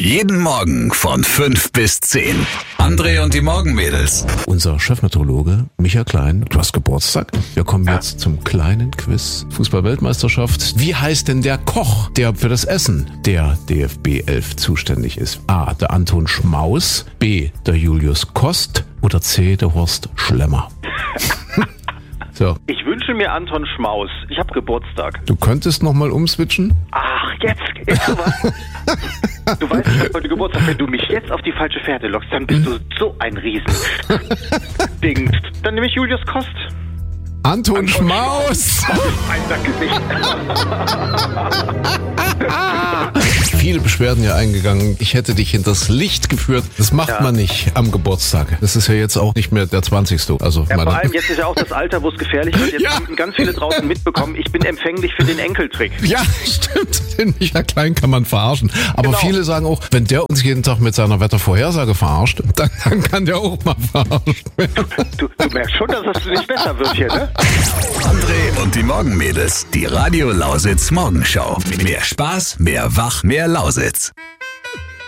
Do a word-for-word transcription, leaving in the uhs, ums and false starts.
Jeden Morgen von fünf bis zehn. André und die Morgenmädels. Unser Chefmeteorologe Michael Klein, du hast Geburtstag. Wir kommen Ja. jetzt zum kleinen Quiz. Fußball-Weltmeisterschaft. Wie heißt denn der Koch, der für das Essen der D F B elf zuständig ist? A. Der Anton Schmaus. B. Der Julius Kost. Oder C. Der Horst Schlemmer. So, Ich wünsche mir Anton Schmaus. Ich habe Geburtstag. du könntest nochmal umswitchen? Ach, jetzt, jetzt du was? Du weißt, ich habe heute Geburtstag. Wenn du mich jetzt auf die falsche Fährte lockst, dann bist du so ein Riesen. Ding. Dann nehme ich Julius Kost. Anton, Anton Schmaus! Ein Sackgesicht. Viele Beschwerden ja eingegangen. Ich hätte dich hinters Licht geführt. Das macht Ja. man nicht am Geburtstag. Das ist ja jetzt auch nicht mehr der zwanzigste. Also Ja, meine- vor allem jetzt ist ja auch das Alter, wo es gefährlich wird. Jetzt Ja. haben ganz viele draußen mitbekommen. Ich bin empfänglich für den Enkeltrick. Ja, stimmt. Den Michael Klein kann man verarschen. Aber Genau. viele sagen auch, wenn der uns jeden Tag mit seiner Wettervorhersage verarscht, dann, dann kann der auch mal verarschen werden. Du, du merkst schon, dass es nicht besser wird hier, ne? André und die Morgenmädels. Die Radio Lausitz Morgenschau. Mehr Spaß, mehr Wach, mehr Lausitz.